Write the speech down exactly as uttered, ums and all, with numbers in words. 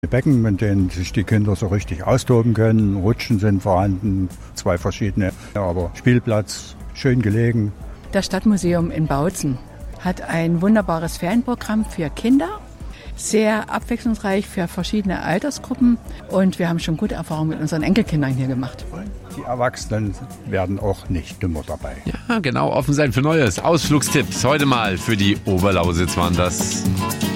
Becken, in denen sich die Kinder so richtig austoben können. Rutschen sind vorhanden, zwei verschiedene, aber Spielplatz, schön gelegen. Das Stadtmuseum in Bautzen hat ein wunderbares Ferienprogramm für Kinder, sehr abwechslungsreich für verschiedene Altersgruppen und wir haben schon gute Erfahrungen mit unseren Enkelkindern hier gemacht. Die Erwachsenen werden auch nicht dümmer dabei. Ja, genau, offen sein für Neues. Ausflugstipps heute mal für die Oberlausitz waren das.